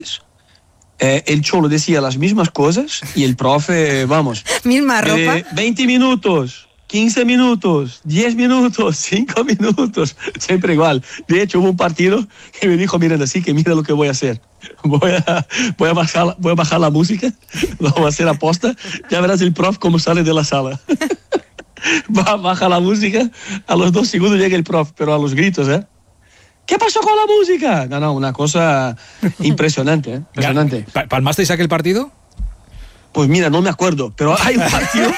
el Cholo decía las mismas cosas y el profe, vamos. Misma ropa. 20 minutos, 15 minutos, 10 minutos, 5 minutos, siempre igual. De hecho, hubo un partido que me dijo, miren, así que mira lo que voy a hacer. Voy a bajar la música, lo voy a hacer a posta, ya verás el prof cómo sale de la sala. Baja la música, a los 2 segundos llega el prof, pero a los gritos, ¿Qué pasó con la música? No, una cosa impresionante, impresionante. ¿Palmasteis aquel partido? Pues mira, no me acuerdo, pero hay un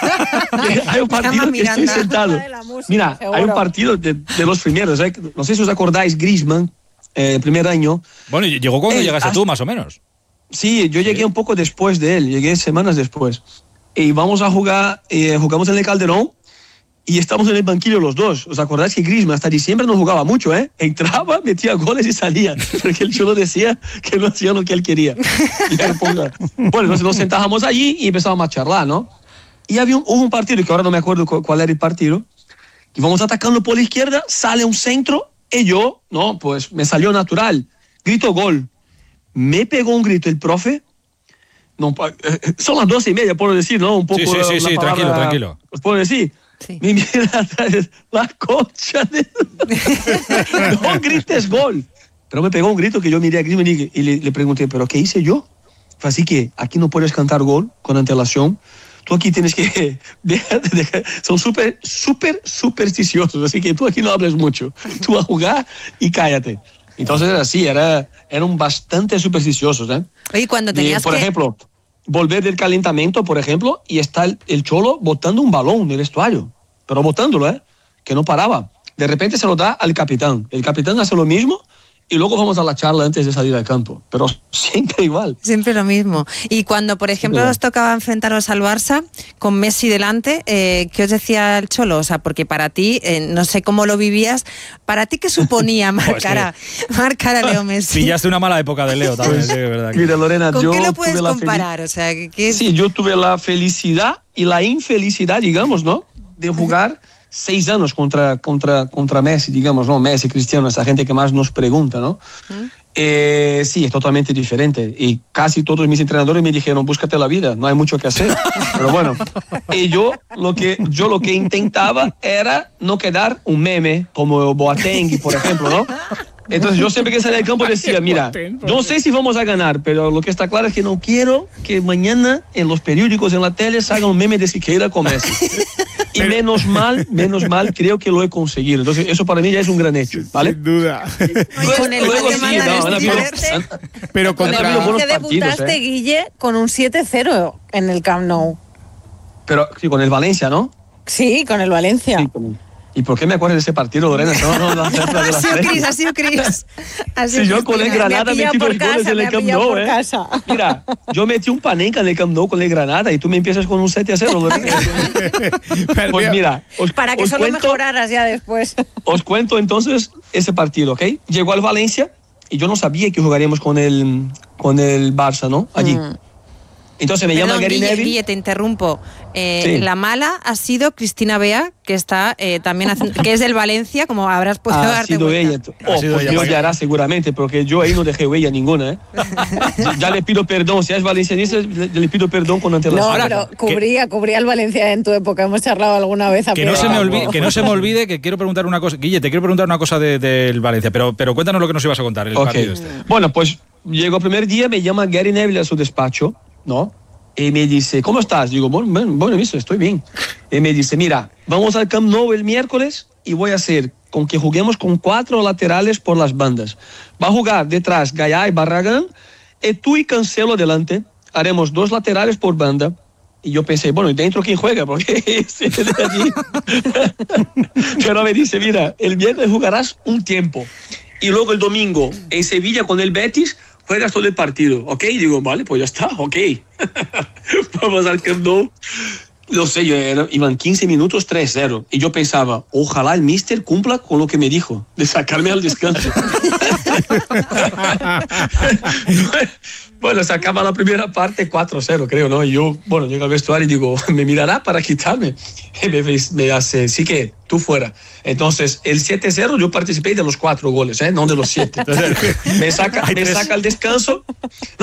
partido que estoy sentado. Mira, hay un partido de los primeros, no sé si os acordáis, Griezmann, el primer año. Bueno, llegó cuando llegaste tú, más o menos. Sí, yo llegué un poco después de él, llegué semanas después. Y vamos a jugar, jugamos en el Calderón y estamos en el banquillo los dos. ¿Os acordáis que Griezmann hasta diciembre no jugaba mucho, Entraba, metía goles y salía, porque el Cholo decía que no hacía lo que él quería. Bueno, nos sentábamos allí y empezábamos a charlar, ¿no? Y hubo un partido, que ahora no me acuerdo cuál era el partido, y vamos atacando por la izquierda, sale un centro, y yo, no, pues me salió natural. Grito gol. Me pegó un grito el profe. No, son las 12:30, puedo decir, ¿no? Un poco. Sí, tranquilo. ¿Os puedo decir? Sí. Me mira atrás, la concha de... No grites gol. Pero me pegó un grito que yo miré a Griezmann y le pregunté, ¿pero qué hice yo? Así que aquí no puedes cantar gol con antelación. Tú aquí tienes que... Son súper supersticiosos, así que tú aquí no hables mucho. Tú a jugar y cállate. Entonces era así, eran bastante supersticiosos, Oye, cuando tenías por ejemplo, volver del calentamiento, por ejemplo, y está el Cholo botando un balón del vestuario, pero botándolo, que no paraba. De repente se lo da al capitán. El capitán hace lo mismo y luego vamos a la charla antes de salir al campo. Pero siempre igual. Siempre lo mismo. Y cuando, por ejemplo, os tocaba enfrentaros al Barça con Messi delante, ¿qué os decía el Cholo? O sea, porque para ti, no sé cómo lo vivías, ¿para ti qué suponía marcar a Leo Messi? Pillaste una mala época de Leo también, sí, es verdad. Mira, Lorena, ¿Con qué lo puedes comparar? O sea, Sí, yo tuve la felicidad y la infelicidad, digamos, ¿no? De jugar 6 años contra Messi, digamos, ¿no? Messi, Cristiano, esa gente que más nos pregunta, ¿no? Sí, es totalmente diferente. Y casi todos mis entrenadores me dijeron, búscate la vida, no hay mucho que hacer. Pero bueno, y yo lo que intentaba era no quedar un meme como Boateng, por ejemplo, ¿no? Entonces yo siempre que salía del campo decía, mira, no sé si vamos a ganar, pero lo que está claro es que no quiero que mañana en los periódicos, en la tele, salga un meme de Siqueira con Messi. Y menos mal, creo que lo he conseguido. Entonces eso para mí ya es un gran hecho, ¿vale? Sin duda. Con el pero contra... que debutaste, Guille, con un 7-0 en el Camp Nou. Pero sí, con el Valencia, ¿no? Sí, con el Valencia. Sí, ¿y por qué me acuerdo de ese partido, Lorena? Ha sido Cris. Si yo con el Granada metí 2 goles en el Camp Nou, Mira, yo metí un Panenka en el Camp Nou con el Granada y tú me empiezas con un 7-0, Lorena. Pues mira, para que solo mejoraras ya después. Os cuento entonces ese partido, ¿ok? Llegó al Valencia y yo no sabía que jugaríamos con el Barça, ¿no? Allí. Entonces me llama Gary Neville. Guille, te interrumpo. La mala ha sido Cristina Bea, que está también que es del Valencia, como habrás podido darte cuenta. Ha sido ella. Yo ya hará seguramente, porque yo ahí no dejé huella ninguna. Ya le pido perdón, si es valencianista, le pido perdón con antelación. No, pero cubría el Valencia en tu época, hemos charlado alguna vez. Que no se me olvide que quiero preguntar una cosa. Guille, te quiero preguntar una cosa del Valencia, pero cuéntanos lo que nos ibas a contar. Partido este. Bueno, pues llegó el primer día, me llama Gary Neville a su despacho, ¿no? Y me dice, ¿cómo estás? Digo, bueno, estoy bien. Y me dice, mira, vamos al Camp Nou el miércoles y voy a hacer con que juguemos con 4 laterales por las bandas. Va a jugar detrás Gallá y Barragán, y tú y Cancelo adelante. Haremos 2 laterales por banda. Y yo pensé, bueno, ¿y dentro quién juega? Porque ese de allí. Pero me dice, mira, el viernes jugarás un tiempo. Y luego el domingo en Sevilla con el Betis juegas todo el partido, ¿ok? Digo, vale, pues ya está, ok. Vamos al Camp Nou. No sé, iban 15 minutos, 3-0. Y yo pensaba, ojalá el míster cumpla con lo que me dijo, de sacarme al descanso. Bueno, se acaba la primera parte 4-0, creo, ¿no? Y yo, bueno, llego al vestuario y digo, ¿me mirará para quitarme? Y me hace, sí que tú fuera. Entonces, el 7-0 yo participé de los 4 goles, no de los 7. Me saca al descanso.